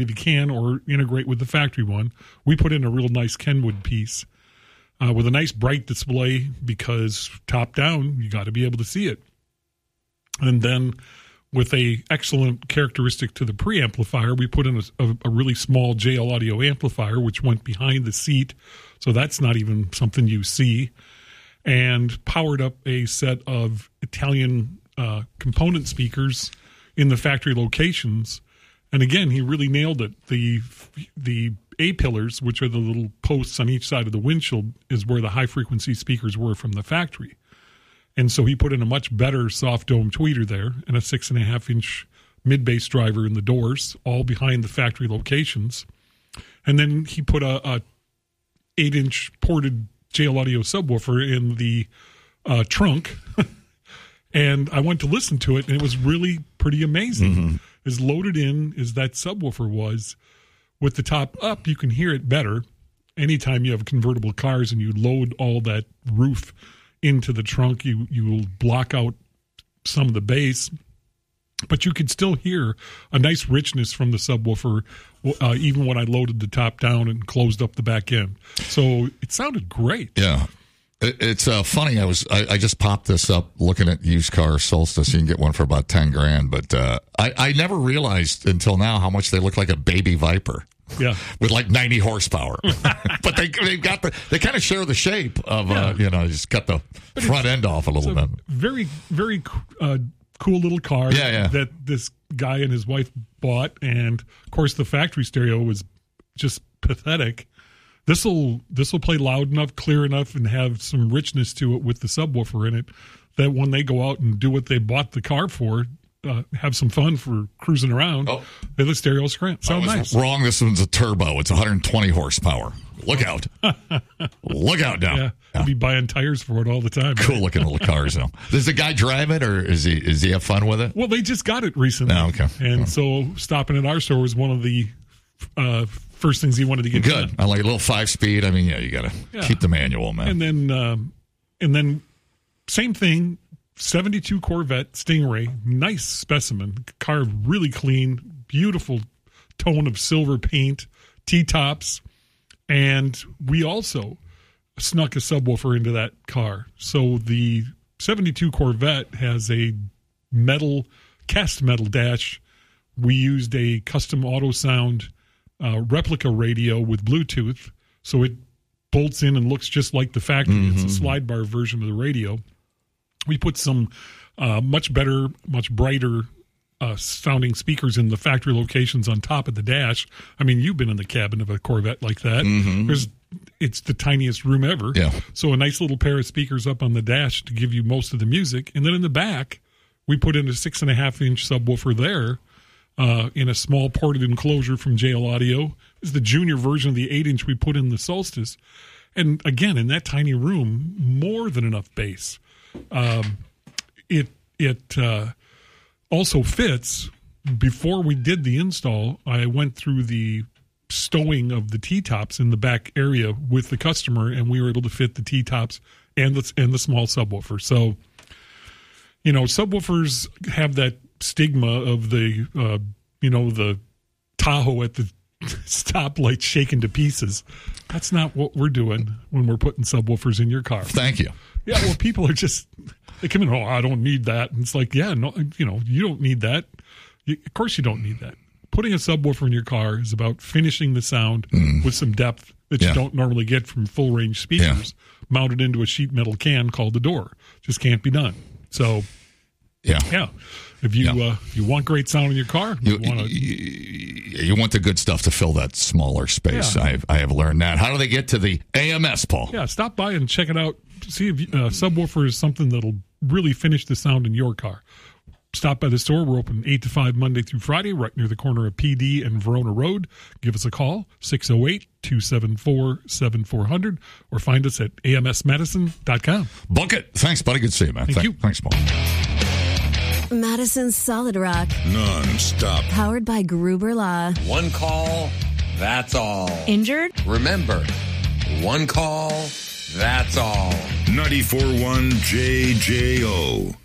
can or integrate with the factory one. We put in a real nice Kenwood piece with a nice bright display because top down, you got to be able to see it. And then with a excellent characteristic to the preamplifier, we put in a really small JL Audio amplifier, which went behind the seat. So that's not even something you see. And powered up a set of Italian component speakers in the factory locations. And again, he really nailed it. The A-pillars, which are the little posts on each side of the windshield, is where the high-frequency speakers were from the factory. And so he put in a much better soft dome tweeter there and a 6.5-inch mid-bass driver in the doors, all behind the factory locations. And then he put a 8-inch ported JL Audio subwoofer in the trunk. And I went to listen to it, and it was really pretty amazing. Mm-hmm. As loaded in as that subwoofer was, with the top up, you can hear it better. Anytime you have convertible cars and you load all that roof into the trunk, you will block out some of the bass, but you could still hear a nice richness from the subwoofer, even when I loaded the top down and closed up the back end. So it sounded great. Yeah. It's funny. I just popped this up looking at used car Solstice. You can get one for about $10,000, but I never realized until now how much they look like a baby Viper. Yeah, with like 90 horsepower, but they kind of share the shape of just cut the front end off a little bit. Very very cool little car. Yeah. That this guy and his wife bought, and of course the factory stereo was just pathetic. This will play loud enough, clear enough, and have some richness to it with the subwoofer in it, that when they go out and do what they bought the car for, have some fun for cruising around, the stereo sound nice. Wrong. This one's a turbo. It's 120 horsepower. Look out. Look out now. Yeah. I'll be buying tires for it all the time. Cool looking little cars. Does the guy drive it, or is he have fun with it? Well, they just got it recently. Oh, okay. And so stopping at our store was one of the first things he wanted to get good. done. I like a little 5-speed. I mean, you got to keep the manual, man. And then same thing, 72 Corvette Stingray, nice specimen, car really clean, beautiful tone of silver paint, T-tops, and we also snuck a subwoofer into that car. So the 72 Corvette has a cast metal dash. We used a custom auto sound replica radio with Bluetooth, so it bolts in and looks just like the factory. Mm-hmm. It's a slide bar version of the radio. We put some much better, much brighter sounding speakers in the factory locations on top of the dash. I mean, you've been in the cabin of a Corvette like that. Mm-hmm. It's the tiniest room ever. Yeah. So a nice little pair of speakers up on the dash to give you most of the music. And then in the back, we put in a 6.5-inch subwoofer there. In a small ported enclosure from JL Audio. It's the junior version of the 8-inch we put in the Solstice. And again, in that tiny room, more than enough bass. It also fits. Before we did the install, I went through the stowing of the T-tops in the back area with the customer, and we were able to fit the T-tops and the small subwoofer. So, subwoofers have that stigma of the Tahoe at the stoplight shaken to pieces. That's not what we're doing when we're putting subwoofers in your car. Thank you. Yeah, well, people are they come in, I don't need that. And it's like, yeah, no, you don't need that. Of course you don't need that. Putting a subwoofer in your car is about finishing the sound with some depth that you don't normally get from full-range speakers mounted into a sheet metal can called the door. Just can't be done. So, yeah. If you want great sound in your car, you want the good stuff to fill that smaller space. Yeah. I have learned that. How do they get to the AMS, Paul? Yeah, stop by and check it out. See if subwoofer is something that'll really finish the sound in your car. Stop by the store. We're open 8 to 5 Monday through Friday, right near the corner of PD and Verona Road. Give us a call, 608-274-7400, or find us at amsmadison.com. Book it. Thanks, buddy. Good to see you, man. Thank you. Thanks, Paul. Madison's Solid Rock. Non-stop. Powered by Gruber Law. One call, that's all. Injured? Remember, one call, that's all. 94.1 JJO.